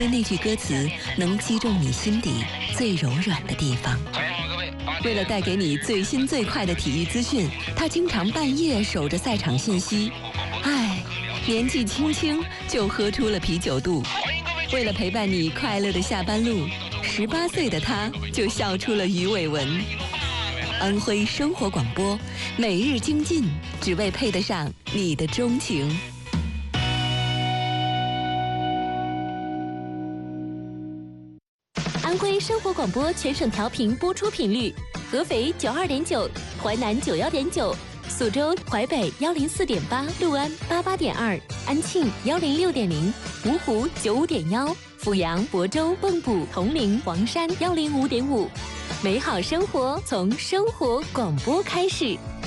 那句歌词能击中你心底最柔软的地方。为了带给你最新最快的体育资讯，他经常半夜守着赛场信息。年纪轻轻就喝出了啤酒肚。为了陪伴你快乐的下班路，18岁的他就笑出了鱼尾纹。安徽生活广播，每日精进，只为配得上你的钟情。 安徽生活广播全省调频播出频率：合肥92.9，淮南91.9，宿州、淮北104.8，六安88.2，安庆106.0，芜湖95.1，阜阳、亳州、蚌埠、铜陵、黄山105.5。美好生活从生活广播开始。